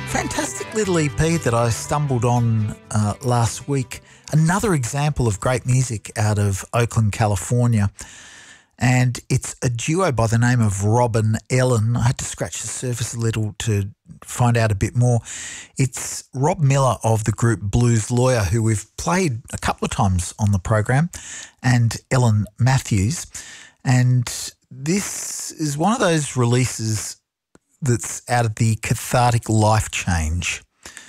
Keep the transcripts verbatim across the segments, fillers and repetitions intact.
Fantastic little E P that I stumbled on uh, last week. Another example of great music out of Oakland, California. And it's a duo by the name of Rob and Ellen. I had to scratch the surface a little to find out a bit more. It's Rob Miller of the group Blues Lawyer, who we've played a couple of times on the program, and Ellen Matthews. And this is one of those releases that's out of the Cathartic Life Change.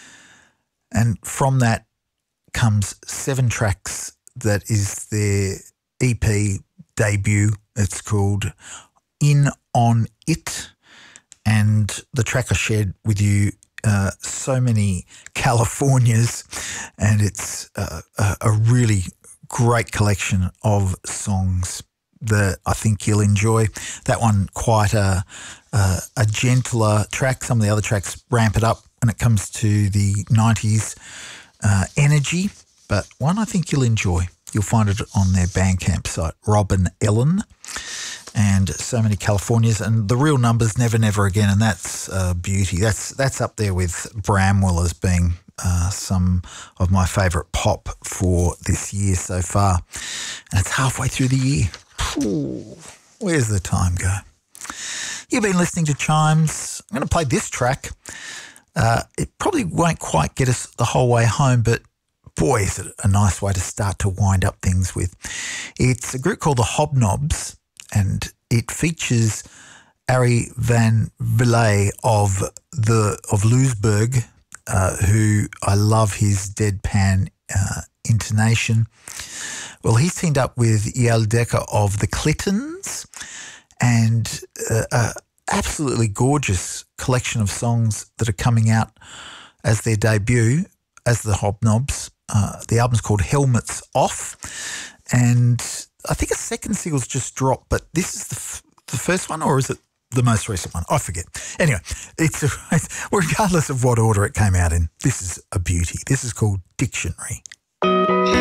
And from that comes seven tracks that is their E P debut. It's called In On It. And the track I shared with you, uh, so many Californias, and it's uh, a, a really great collection of songs that I think you'll enjoy. That one quite a, a, a gentler track. Some of the other tracks ramp it up when it comes to the nineties uh, energy, but one I think you'll enjoy. You'll find it on their Bandcamp site, Rob and Ellen, and so many Californias, and the real numbers, Never Never Again, and that's uh, beauty. That's that's up there with Bramwell as being uh, some of my favourite pop for this year so far. And it's halfway through the year. Ooh, where's the time go? You've been listening to Chimes. I'm going to play this track. Uh, it probably won't quite get us the whole way home, but boy, is it a nice way to start to wind up things with. It's a group called the Hobnobs, and it features Ari van Vliet of the of Lewisburg, uh, who I love his deadpan uh, intonation. Well, he's teamed up with Yael Decker of the Clintons, and uh, a absolutely gorgeous collection of songs that are coming out as their debut as the Hobnobs. Uh, the album's called Helmets Off, and I think a second single's just dropped, but this is the, f- the first one, or is it the most recent one? I forget. Anyway, it's, a, it's regardless of what order it came out in, this is a beauty. This is called Dictionary.